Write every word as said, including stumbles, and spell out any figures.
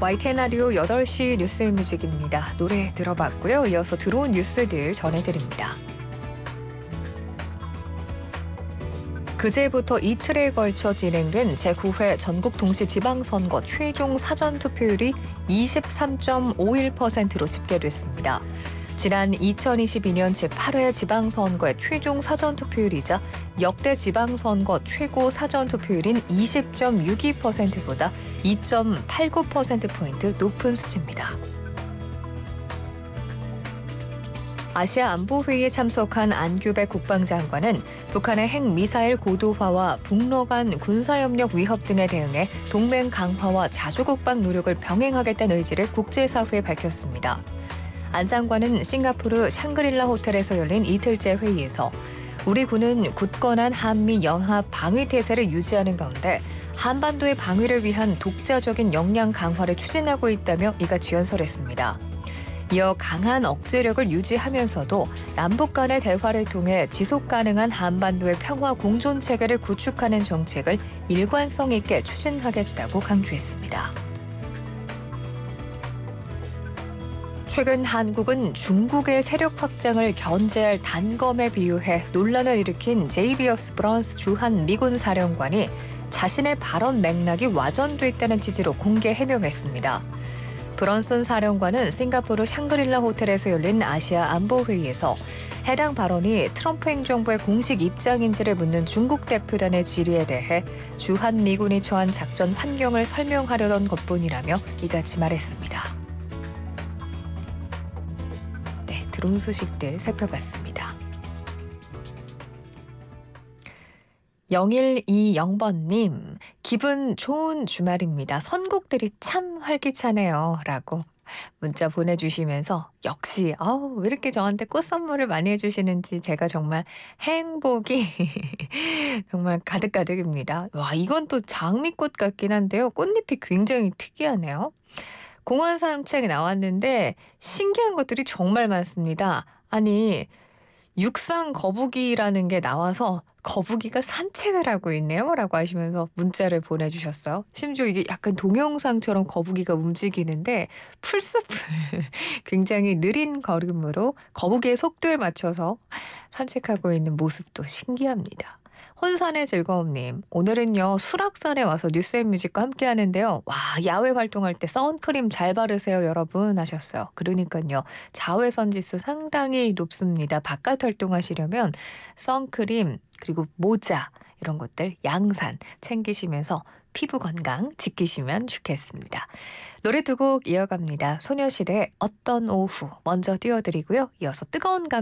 와이티엔 라디오 여덟 시 뉴스뮤직입니다. 노래 들어봤고요. 이어서 들어온 뉴스들 전해드립니다. 그제부터 이틀에 걸쳐 진행된 제구 회 전국동시지방선거 최종 사전투표율이 이십삼 점 오일 퍼센트로 집계됐습니다. 지난 이천이십이 년 제팔 회 지방선거의 최종 사전투표율이자 역대 지방선거 최고 사전투표율인 이십 점 육이 퍼센트보다 이 점 팔구 퍼센트포인트 높은 수치입니다. 아시아 안보회의에 참석한 안규백 국방장관은 북한의 핵미사일 고도화와 북러 간 군사협력 위협 등에 대응해 동맹 강화와 자주국방 노력을 병행하겠다는 의지를 국제사회에 밝혔습니다. 안 장관은 싱가포르 샹그릴라 호텔에서 열린 이틀째 회의에서 우리 군은 굳건한 한미 연합 방위 태세를 유지하는 가운데 한반도의 방위를 위한 독자적인 역량 강화를 추진하고 있다며 이같이 연설했습니다. 이어 강한 억제력을 유지하면서도 남북 간의 대화를 통해 지속 가능한 한반도의 평화 공존 체계를 구축하는 정책을 일관성 있게 추진하겠다고 강조했습니다. 최근 한국은 중국의 세력 확장을 견제할 단검에 비유해 논란을 일으킨 제이비어스 브런스 주한 미군 사령관이 자신의 발언 맥락이 와전됐다는 취지로 공개 해명했습니다. 브런슨 사령관은 싱가포르 샹그릴라 호텔에서 열린 아시아 안보회의에서 해당 발언이 트럼프 행정부의 공식 입장인지를 묻는 중국 대표단의 질의에 대해 주한 미군이 처한 작전 환경을 설명하려던 것뿐이라며 이같이 말했습니다. 네, 들어온 소식들 살펴봤습니다. 영일이영 번님, 기분 좋은 주말입니다. 선곡들이 참 활기차네요. 라고 문자 보내주시면서 역시 아우 왜 이렇게 저한테 꽃 선물을 많이 해주시는지 제가 정말 행복이 정말 가득가득입니다. 와, 이건 또 장미꽃 같긴 한데요. 꽃잎이 굉장히 특이하네요. 공원 산책 나왔는데 신기한 것들이 정말 많습니다. 아니, 육상 거북이라는 게 나와서 거북이가 산책을 하고 있네요 라고 하시면서 문자를 보내주셨어요. 심지어 이게 약간 동영상처럼 거북이가 움직이는데 풀숲을 굉장히 느린 걸음으로 거북이의 속도에 맞춰서 산책하고 있는 모습도 신기합니다. 혼산의 즐거움님, 오늘은요 수락산에 와서 뉴스앤뮤직과 함께 하는데요. 와, 야외 활동할 때 선크림 잘 바르세요 여러분 하셨어요. 그러니까요, 자외선 지수 상당히 높습니다. 바깥 활동하시려면 선크림 그리고 모자 이런 것들 양산 챙기시면서 피부 건강 지키시면 좋겠습니다. 노래 두 곡 이어갑니다. 소녀시대의 어떤 오후 먼저 띄워드리고요. 이어서 뜨거운 감